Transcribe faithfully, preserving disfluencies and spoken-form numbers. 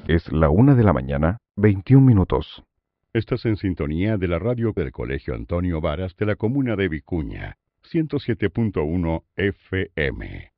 Es la una de la mañana, veintiún minutos. Estás en sintonía de la radio del Colegio Antonio Varas de la comuna de Vicuña, ciento siete punto uno F M.